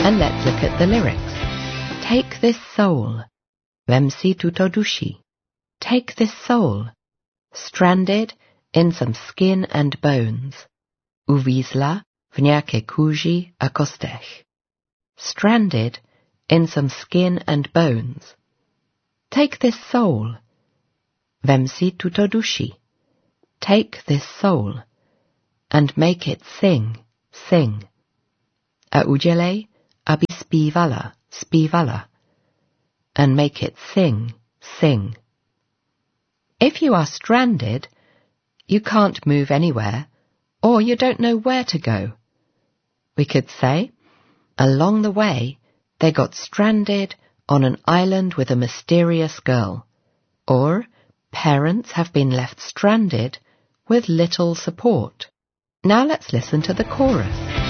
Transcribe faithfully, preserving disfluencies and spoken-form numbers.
And let's look at the lyrics. Take this soul. Vem si tuto duši. Take this soul. Stranded in some skin and bones. Uvízla v nějaké kůži a kostech. Stranded in some skin and bones. Take this soul. Vem si tuto duši. Take this soul. And make it sing, sing. A udělej, aby zpívala, zpívala. And make it sing, sing. If you are stranded, you can't move anywhere, or you don't know where to go. We could say, along the way, they got stranded on an island with a mysterious girl. Or, parents have been left stranded with little support. Now let's listen to the chorus.